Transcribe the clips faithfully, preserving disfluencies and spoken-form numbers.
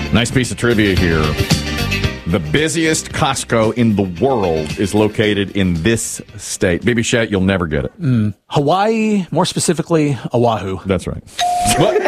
Nice piece of trivia here. The busiest Costco in the world is located in this state. B B Shet, you'll never get it. Mm. Hawaii, more specifically, Oahu. That's right. What?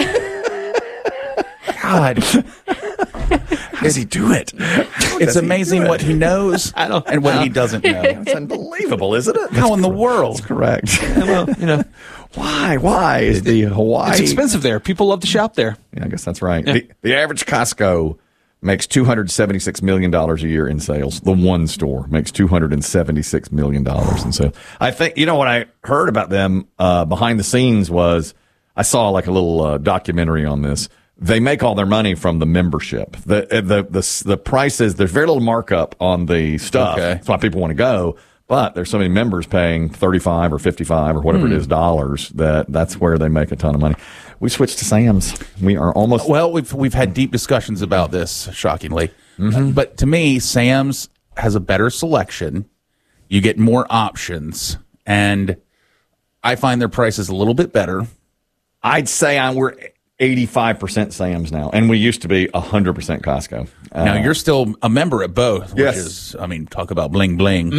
God. How does he do it? It's amazing what he knows I don't, and what he doesn't know. It's unbelievable, isn't it? How in the world? That's correct. Well, you know, Why? Why is the Hawaii? it's expensive there. People love to shop there. Yeah, I guess that's right. The, the average Costco makes two hundred seventy-six million dollars a year in sales. The one store makes two hundred seventy-six million dollars in sales. I think, you know, what I heard about them uh, behind the scenes was I saw like a little uh, documentary on this. They make all their money from the membership. The the the the prices, there's very little markup on the stuff. Okay. That's why people want to go. But there's so many members paying thirty-five or fifty-five or whatever Hmm. it is dollars that that's where they make a ton of money. We switched to Sam's. We are almost Well, we've we've had deep discussions about this, shockingly. Mm-hmm. But to me, Sam's has a better selection. You get more options, and I find their prices a little bit better. I'd say I'm, we're eighty-five percent Sam's now, and we used to be one hundred percent Costco. Uh, Now, you're still a member at both, which Yes. is, I mean, talk about bling bling.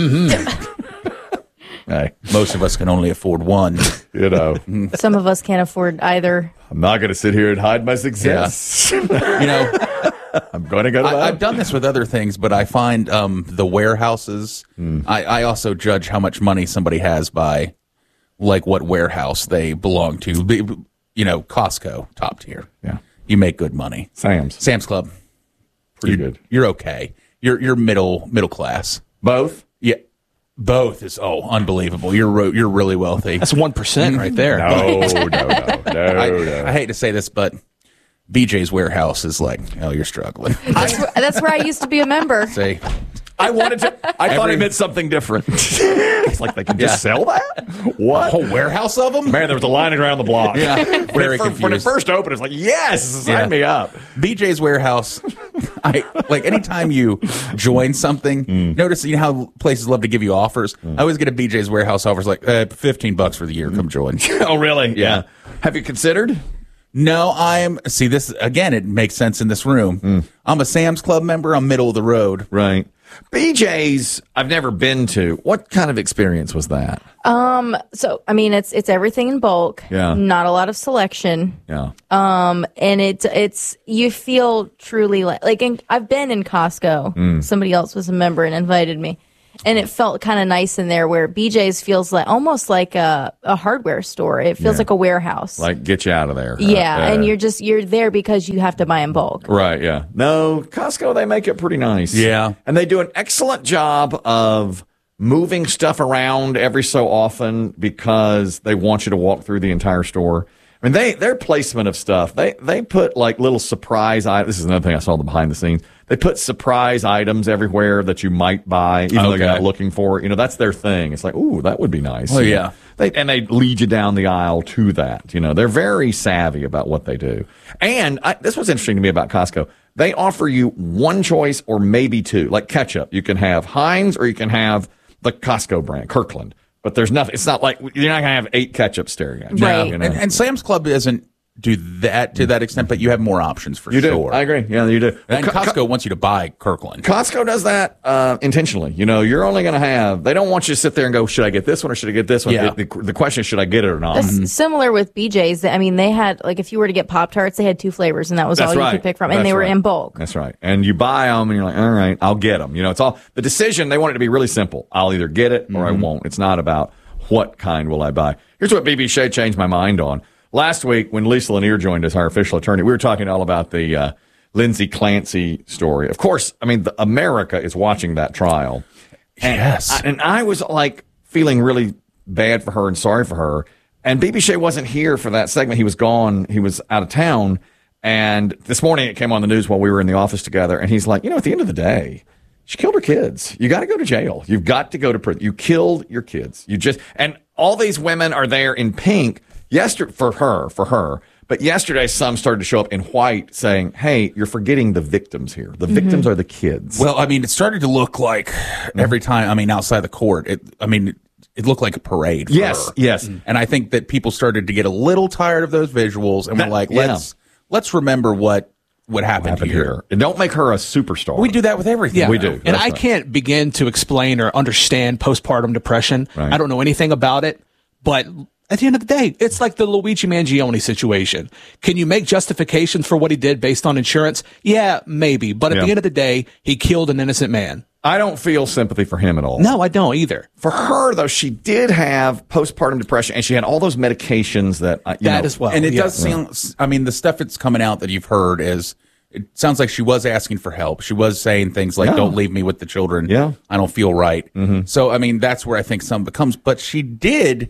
hey, Most of us can only afford one. you know, Some of us can't afford either. I'm not going to sit here and hide my success. You know, I'm going to go to I, that. I've done this with other things, but I find um, the warehouses, Hmm. I, I also judge how much money somebody has by, like, what warehouse they belong to. Be- You know, Costco, top tier. Yeah. You make good money. Sam's. Sam's Club, Pretty you're, good. You're okay. You're you're middle middle class. Both? Yeah, both is oh unbelievable. You're ro- you're really wealthy. That's one percent right there. No, no, no, no, I, no. I hate to say this, but B J's Warehouse is like, oh, you're struggling. That's where, that's where I used to be a member. Say, I wanted to. I thought Every- it meant something different. It's like they can just Yeah. sell that? a What? whole warehouse of them. Man, there was a line around the block. Yeah, When it very fir- When it confused. first opened, it's like, yes, sign Yeah. me up. B J's Warehouse. I like anytime you join something. Mm. Notice you know how places love to give you offers. I always get a B J's Warehouse offers like uh, fifteen bucks for the year. Come join. Oh, really? Yeah. Have you considered? No, I'm see this again. It makes sense in this room. Mm. I'm a Sam's Club member. I'm middle of the road. Right. B J's, I've never been to. What kind of experience was that? Um, so I mean, it's it's everything in bulk. Yeah. Not a lot of selection. Yeah. Um, and it's it's you feel truly like like in, I've been in Costco. Mm. Somebody else was a member and invited me, and it felt kind of nice in there. Where B J's feels like almost like a a hardware store. It feels Yeah. like a warehouse. Like, get you out of there. yeah, Uh, and you're just you're there because you have to buy in bulk. Right, yeah. No, Costco, they make it pretty nice. Yeah. And they do an excellent job of moving stuff around every so often because they want you to walk through the entire store. I mean, they their placement of stuff, they they put like little surprise items. This is another thing I saw the behind the scenes. They put surprise items everywhere that you might buy, even though Okay. you're not looking for it. You know, that's their thing. It's like, ooh, that would be nice. Oh, You know? yeah. They, and they lead you down the aisle to that. You know, they're very savvy about what they do. And I, this was interesting to me about Costco. They offer you one choice or maybe two, like ketchup. You can have Heinz or you can have the Costco brand, Kirkland. But there's nothing. It's not like you're not going to have eight ketchup staring at you. Right. You know? And, and Sam's Club doesn't do that to that extent, but you have more options for You do. sure. I agree. Yeah, you do. And Co- Costco wants you to buy Kirkland. Costco does that uh, intentionally. You know, you're only going to have, they don't want you to sit there and go, should I get this one or should I get this one? Yeah. The, the, the question is, should I get it or not? That's similar with B J's. I mean, they had like if you were to get Pop Tarts, they had two flavors, and that was That's all right. you could pick from, and That's they were right. in bulk. That's right. And you buy them and you're like, all right, I'll get them. You know, it's all the decision. They want it to be really simple. I'll either get it or I won't. It's not about what kind will I buy. Here's what B B Shea changed my mind on. Last week, when Lisa Lanier joined us, our official attorney, we were talking all about the uh, Lindsay Clancy story. Of course, I mean, the, America is watching that trial. And Yes. I, and I was like feeling really bad for her and sorry for her. And B B Shea wasn't here for that segment. He was gone. He was out of town. And this morning it came on the news while we were in the office together. And he's like, you know, at the end of the day, she killed her kids. You got to go to jail. You've got to go to prison. You killed your kids. You just, and all these women are there in pink yesterday for her, for her. But yesterday, some started to show up in white saying, hey, you're forgetting the victims here. The victims are the kids. Well, I mean, it started to look like every time, I mean, outside the court, it, I mean, it, it looked like a parade. For Yes, her. yes. And I think that people started to get a little tired of those visuals and That- were like, yeah. let's, let's remember what what happened, happened here. here. And don't make her a superstar. We do that with everything. Yeah, We do. And That's I right. can't begin to explain or understand postpartum depression. Right. I don't know anything about it, but at the end of the day, it's like the Luigi Mangione situation. Can you make justifications for what he did based on insurance? Yeah, maybe. But at Yeah. the end of the day, he killed an innocent man. I don't feel sympathy for him at all. No, I don't either. For her, though, she did have postpartum depression, and she had all those medications that, uh, you That know, as well. And it Yeah. does seem, I mean, the stuff that's coming out that you've heard is, it sounds like she was asking for help. She was saying things like, Yeah. don't leave me with the children. Yeah. I don't feel right. So, I mean, that's where I think some becomes, but she did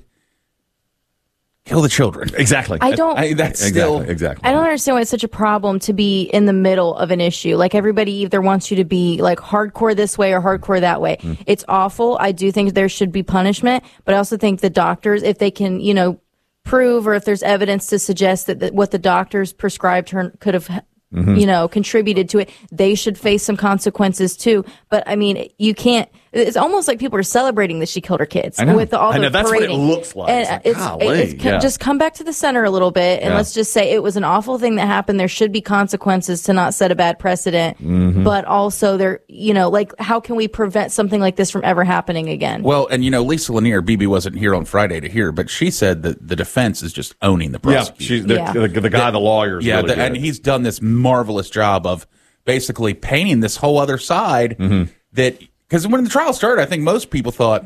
kill the children. Exactly. I don't. I, that's exactly. still, Exactly. I don't understand why it's such a problem to be in the middle of an issue. Like everybody either wants you to be like hardcore this way or hardcore that way. Mm. It's awful. I do think there should be punishment, but I also think the doctors, if they can, you know, prove or if there's evidence to suggest that, that what the doctors prescribed her could have, Mm-hmm. you know, contributed to it, they should face some consequences too. But I mean, you can't. It's almost like people are celebrating that she killed her kids I know. with the, all I the know. That's what it parading. looks like. And It's like, it's, golly, it's, yeah. just come back to the center a little bit, and Yeah. let's just say it was an awful thing that happened. There should be consequences to not set a bad precedent, Mm-hmm. but also there, you know, like how can we prevent something like this from ever happening again? well, and you know, Lisa Lanier, B B wasn't here on Friday to hear, but she said that the defense is just owning the yeah, prosecution. she's the, Yeah. the, the guy, the lawyer. is Yeah, really the, good. and he's done this marvelous job of basically painting this whole other side Mm-hmm. that, because when the trial started, I think most people thought,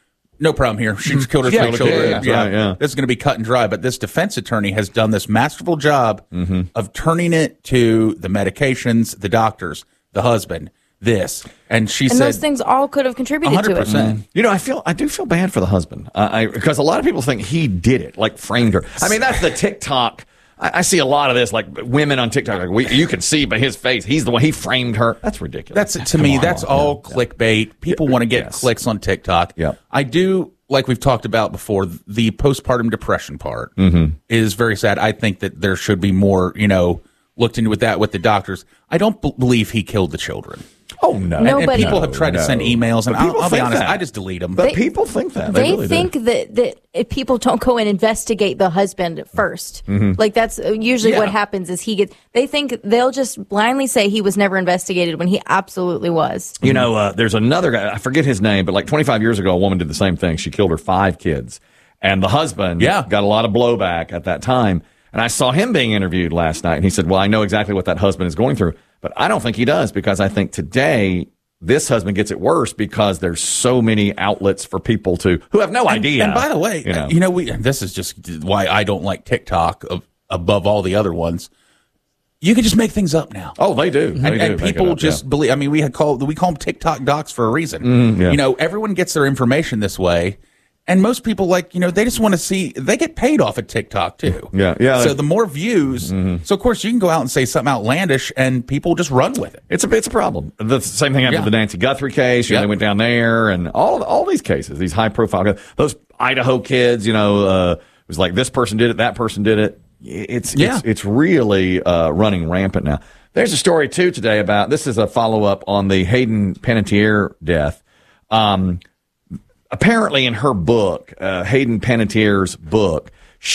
no problem here. She just killed her Yeah, three killed her, children. yeah. That's right, yeah. This is going to be cut and dry. But this defense attorney has done this masterful job Mm-hmm. of turning it to the medications, the doctors, the husband, this. And she and said, those things all could have contributed to it. one hundred percent. You know, I feel I do feel bad for the husband uh, I, because a lot of people think he did it, like framed her. I mean, that's the TikTok. I, I see a lot of this, like women on TikTok. Like we, you can see by his face, he's the one. He framed her. That's ridiculous. That's to Come me. on, That's yeah, all yeah. clickbait. People want to get yes. clicks on TikTok. Yep. I do, like we've talked about before. The postpartum depression part Mm-hmm. is very sad. I think that there should be more, you know, looked into with that with the doctors. I don't b- believe he killed the children. Oh no! And- And, Nobody- people have tried to No, send no. emails, and But I'll, people I'll be think honest, that. I just delete them. But They- people think that they, They really think do. that that if people don't go and investigate the husband 1st Mm-hmm. like that's usually Yeah. what happens. Is he gets? They think they'll just blindly say he was never investigated when he absolutely was. You know, uh, there's another guy. I forget his name, but like twenty-five years ago, a woman did the same thing. She killed her five kids, and the husband Yeah. got a lot of blowback at that time. And I saw him being interviewed last night, and he said, "Well, I know exactly what that husband is going through, but I don't think he does because I think today." This husband gets it worse because there's so many outlets for people to who have no idea. And by the way, you know, you know, we this is just why I don't like TikTok of, above all the other ones. You can just make things up now. oh, they do, they And, do and make it people up, just yeah. believe. I mean, we had called we call them TikTok docs for a reason. Mm-hmm, yeah. You know, everyone gets their information this way, and most people like you know they just want to see. They get paid off of TikTok too. Yeah, yeah. So the more views, so of course you can go out and say something outlandish, and people just run with it. It's a it's a problem. The same thing happened Yeah. with the Nancy Guthrie case. You know, Yep. they went down there, and all all these cases, these high profile, those Idaho kids. You know, uh, it was like this person did it, that person did it. It's Yeah. it's it's really uh, running rampant now. There's a story too today about this is a follow up on the Hayden Panettiere death. Um, apparently, in her book, uh, Hayden Panettiere's book,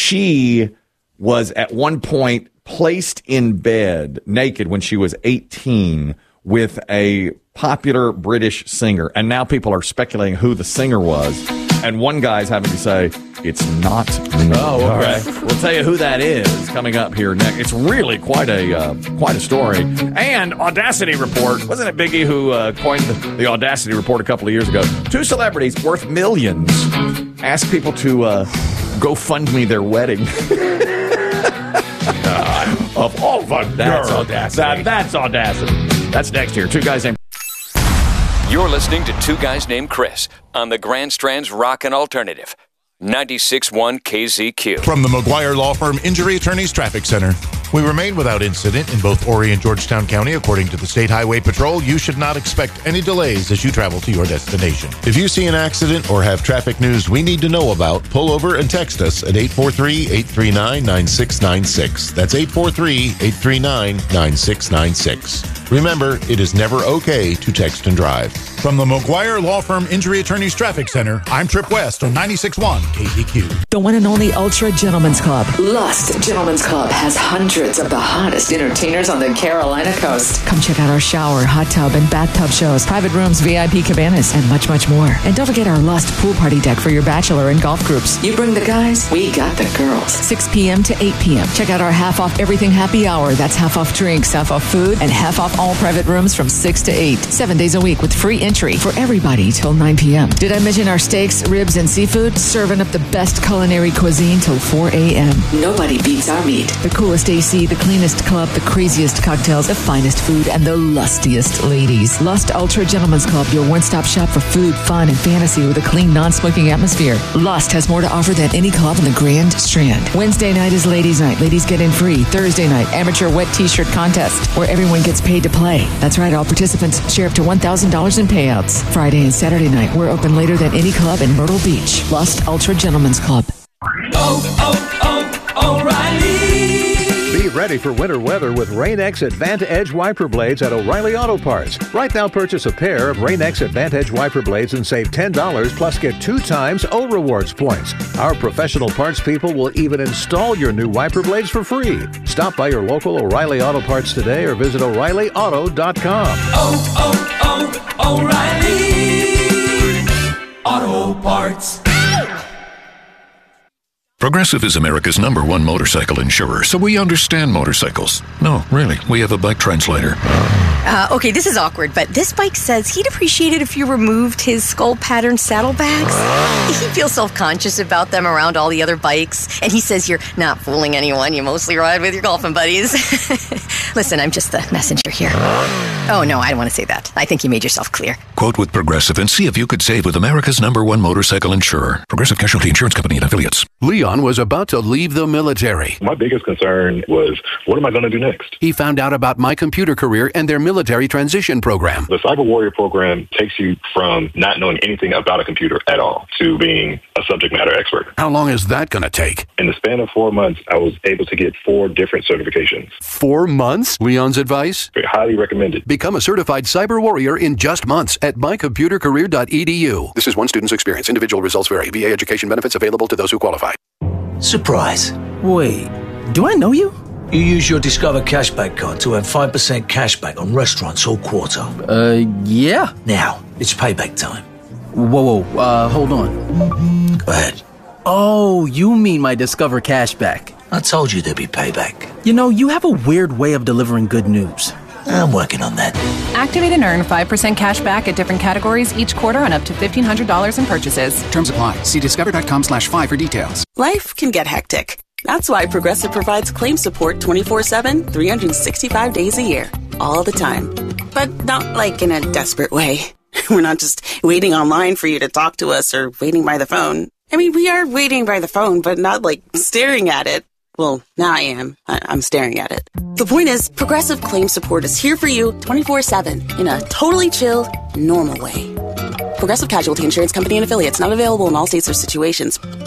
she was at one point placed in bed naked when she was eighteen with a popular British singer. And now people are speculating who the singer was. And one guy's having to say, it's not me. Oh, okay. All right. We'll tell you who that is coming up here next. It's really quite a uh, quite a story. And Audacity Report. Wasn't it Biggie who uh, coined the, the Audacity Report a couple of years ago? Two celebrities worth millions ask people to uh, go fund me their wedding. Of all the That's nerve. audacity. That, that's audacity. That's next here. Two guys named You're listening to Two Guys Named Chris on the Grand Strand's Rockin' Alternative, ninety-six point one K Z Q. From the McGuire Law Firm Injury Attorneys Traffic Center. We remain without incident in both Horry and Georgetown County. According to the State Highway Patrol, you should not expect any delays as you travel to your destination. If you see an accident or have traffic news we need to know about, pull over and text us at eight four three, eight three nine, nine six nine six. That's eight four three, eight three nine, nine six nine six. Remember, it is never okay to text and drive. From the McGuire Law Firm Injury Attorneys Traffic Center, I'm Trip West on ninety-six point one K D Q. The one and only Ultra Gentlemen's Club. Lust Gentlemen's Club has hundreds of the hottest entertainers on the Carolina coast. Come check out our shower, hot tub, and bathtub shows, private rooms, V I P cabanas, and much, much more. And don't forget our Lust pool party deck for your bachelor and golf groups. You bring the guys, we got the girls. six p.m. to eight p.m. Check out our half off everything happy hour. That's half off drinks, half off food, and half off all private rooms from six to eight. Seven days a week with free entry for everybody till nine p.m. Did I mention our steaks, ribs, and seafood? Serving up the best culinary cuisine till four a.m. Nobody beats our meat. The coolest A C, the cleanest club, the craziest cocktails, the finest food, and the lustiest ladies. Lust Ultra Gentlemen's Club, your one-stop shop for food, fun, and fantasy with a clean, non-smoking atmosphere. Lust has more to offer than any club in the Grand Strand. Wednesday night is ladies' night. Ladies get in free. Thursday night, amateur wet t-shirt contest, where everyone gets paid to play. That's right, all participants share up to one thousand dollars in payouts. Friday and Saturday night, we're open later than any club in Myrtle Beach. Lust Ultra Gentlemen's Club. Oh, oh, O'Reilly! Be ready for winter weather with Rain-X Advantage wiper blades at O'Reilly Auto Parts. Right now, purchase a pair of Rain-X Advantage wiper blades and save ten dollars plus get two times O Rewards points. Our professional parts people will even install your new wiper blades for free. Stop by your local O'Reilly Auto Parts today or visit O'Reilly Auto dot com. Oh, oh, oh, O'Reilly Auto Parts. Progressive is America's number one motorcycle insurer, so we understand motorcycles. No, really, we have a bike translator. Uh, okay, this is awkward, but this bike says he'd appreciate it if you removed his skull pattern saddlebags. He feels self-conscious about them around all the other bikes, and he says you're not fooling anyone. You mostly ride with your golfing buddies. Listen, I'm just the messenger here. Oh, no, I don't want to say that. I think you made yourself clear. Quote with Progressive and see if you could save with America's number one motorcycle insurer. Progressive Casualty Insurance Company and Affiliates. Leon was about to leave the military. My biggest concern was, what am I going to do next? He found out about My Computer Career and their military transition program. The Cyber Warrior program takes you from not knowing anything about a computer at all to being a subject matter expert. How long is that going to take? In the span of four months, I was able to get four different certifications. Four months? Leon's advice? Highly recommended. Become a certified cyber warrior in just months at my computer career dot e d u. This is one student's experience. Individual results vary. V A education benefits available to those who qualify. Surprise. Wait, do I know you? You use your Discover Cashback card to earn five percent cashback on restaurants all quarter. Uh, yeah. Now, it's payback time. Whoa, whoa, uh, hold on. Go ahead. Oh, you mean my Discover Cashback. I told you there'd be payback. You know, you have a weird way of delivering good news. I'm working on that. Activate and earn five percent cash back at different categories each quarter on up to fifteen hundred dollars in purchases. Terms apply. See discover.com slash five for details. Life can get hectic. That's why Progressive provides claim support twenty-four seven, three hundred sixty-five days a year. All the time. But not like in a desperate way. We're not just waiting online for you to talk to us or waiting by the phone. I mean, we are waiting by the phone, but not like staring at it. Well, now I am. I- I'm staring at it. The point is, Progressive Claim Support is here for you twenty-four seven in a totally chill, normal way. Progressive Casualty Insurance Company and Affiliates not available in all states or situations.